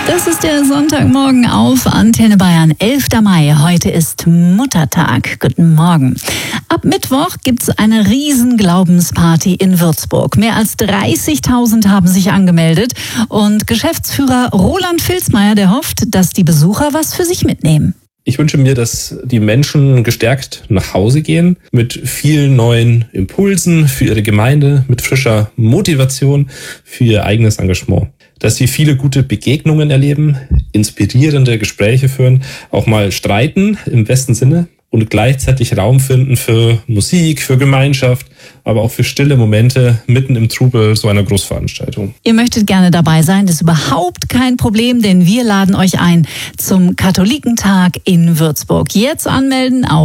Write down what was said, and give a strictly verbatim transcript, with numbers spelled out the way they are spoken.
Das ist der Sonntagmorgen auf Antenne Bayern, elfter Mai. Heute ist Muttertag. Guten Morgen. Ab Mittwoch gibt's eine riesen Glaubensparty in Würzburg. Mehr als dreißigtausend haben sich angemeldet. Und Geschäftsführer Roland Filzmeier, der hofft, dass die Besucher was für sich mitnehmen. Ich wünsche mir, dass die Menschen gestärkt nach Hause gehen, mit vielen neuen Impulsen für ihre Gemeinde, mit frischer Motivation für ihr eigenes Engagement. Dass sie viele gute Begegnungen erleben, inspirierende Gespräche führen, auch mal streiten im besten Sinne und gleichzeitig Raum finden für Musik, für Gemeinschaft, aber auch für stille Momente mitten im Trubel so einer Großveranstaltung. Ihr möchtet gerne dabei sein, das ist überhaupt kein Problem, denn wir laden euch ein zum Katholikentag in Würzburg. Jetzt anmelden auf